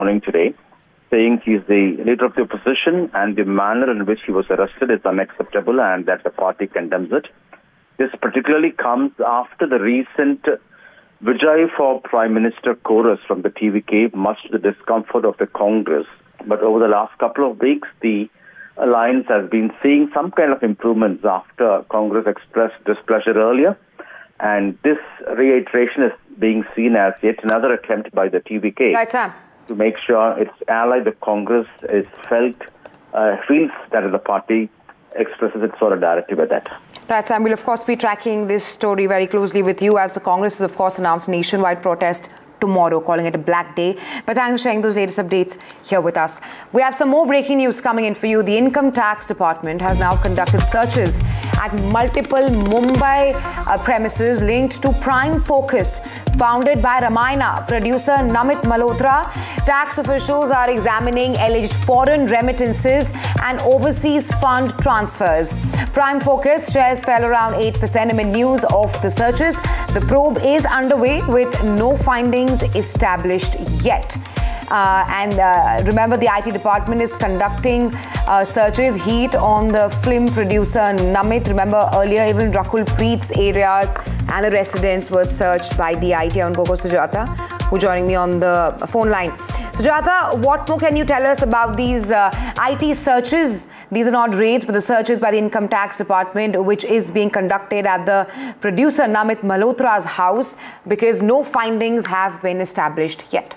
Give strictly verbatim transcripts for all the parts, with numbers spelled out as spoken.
morning today, saying he's the leader of the opposition and the manner in which he was arrested is unacceptable and that the party condemns it. This particularly comes after the recent Vijay for Prime Minister chorus from the T V K, much to the discomfort of the Congress. But over the last couple of weeks, the alliance has been seeing some kind of improvements after Congress expressed displeasure earlier. And this reiteration is being seen as yet another attempt by the T V K right, Sam. to make sure its ally, the Congress, is felt, uh, feels that the party expresses its solidarity with that. Right, Sam. We'll, of course, be tracking this story very closely with you as the Congress has, of course, announced nationwide protest tomorrow, calling it a black day. But thanks for sharing those latest updates here with us. We have some more breaking news coming in for you. The Income Tax Department has now conducted searches at multiple Mumbai uh, premises linked to Prime Focus, founded by Ramayana producer Namit Malhotra. Tax officials are examining alleged foreign remittances and overseas fund transfers. Prime Focus shares fell around eight percent amid news of the searches. The probe is underway with no findings established yet. Uh, and uh, remember, the I T department is conducting uh, searches, heat on the film producer Namit. Remember, earlier even Rakul Preet's areas and the residents were searched by the I T. On Goko Sujata, who joining me on the phone line. Sujata, what more can you tell us about these uh, I T searches? These are not raids, but the searches by the Income Tax Department, which is being conducted at the producer Namit Malhotra's house, because no findings have been established yet.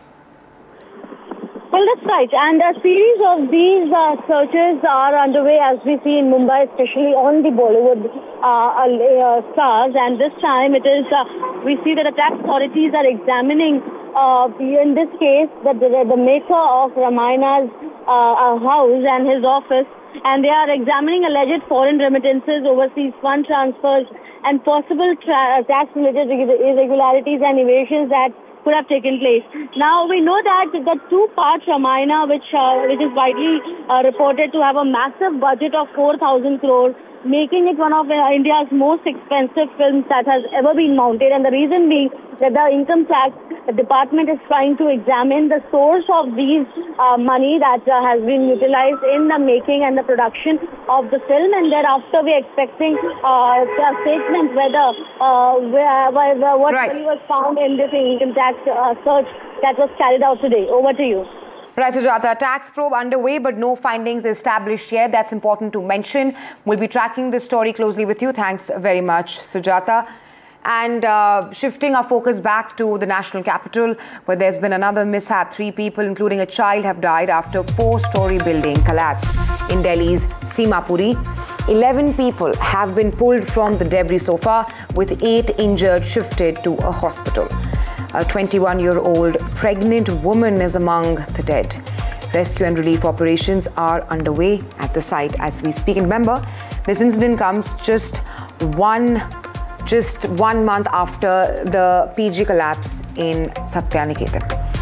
Well, that's right. And a series of these uh, searches are underway, as we see in Mumbai, especially on the Bollywood uh, uh, stars. And this time it is, uh, we see that the tax authorities are examining, uh, in this case, the, the, the maker of Ramayana's uh, house and his office. And they are examining alleged foreign remittances, overseas fund transfers, and possible tax-related irregularities and evasions that could have taken place. Now, we know that the two parts Ramayana, which uh, which is widely uh, reported to have a massive budget of four thousand crores, making it one of uh, India's most expensive films that has ever been mounted. And the reason being that the Income Tax Department is trying to examine the source of these uh, money that uh, has been utilized in the making and the production of the film. And thereafter, we're expecting uh, a statement whether uh, where, where, what right. money was found in this income tax uh, search that was carried out today. Over to you. Right, Sujata. Tax probe underway, but no findings established yet. That's important to mention. We'll be tracking this story closely with you. Thanks very much, Sujata. And uh, shifting our focus back to the national capital, where there's been another mishap. Three people, including a child, have died after a four-story building collapsed in Delhi's Simapuri. Eleven people have been pulled from the debris so far, with eight injured shifted to a hospital. A twenty-one-year-old pregnant woman is among the dead. Rescue and relief operations are underway at the site as we speak. And remember, this incident comes just one just one month after the P G collapse in Satyaniketan.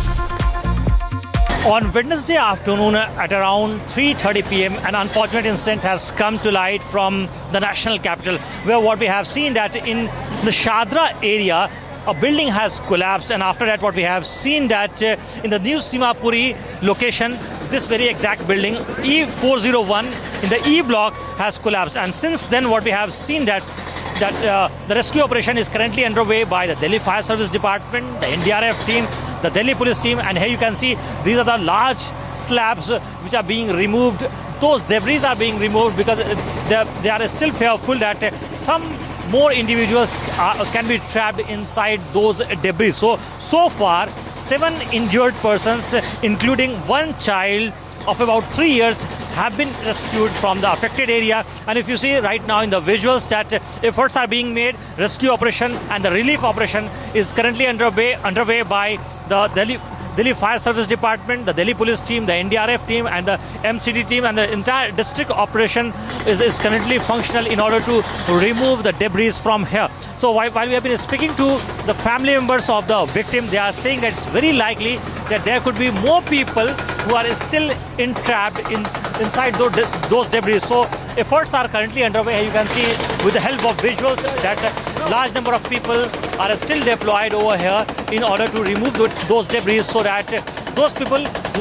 On Wednesday afternoon at around three thirty p m, an unfortunate incident has come to light from the national capital, where what we have seen that in the Shadra area, a building has collapsed, and after that what we have seen that uh, in the new Simapuri location, this very exact building, E four oh one, in the E block has collapsed. And since then what we have seen that that uh, the rescue operation is currently underway by the Delhi Fire Service Department, the N D R F team, the Delhi Police team, and here you can see these are the large slabs uh, which are being removed. Those debris are being removed because they, they are still fearful that uh, some more individuals are, can be trapped inside those debris. So, so far, seven injured persons, including one child of about three years, have been rescued from the affected area. And if you see right now in the visuals that efforts are being made, rescue operation and the relief operation is currently underway, underway by the Delhi Delhi Fire Service Department, the Delhi Police team, the N D R F team and the M C D team, and the entire district operation is, is currently functional in order to remove the debris from here. So while, while we have been speaking to the family members of the victim, they are saying that it's very likely that there could be more people who are still entrapped in inside those, those debris. So efforts are currently underway. Here you can see with the help of visuals that a large number of people are still deployed over here in order to remove those debris so that those people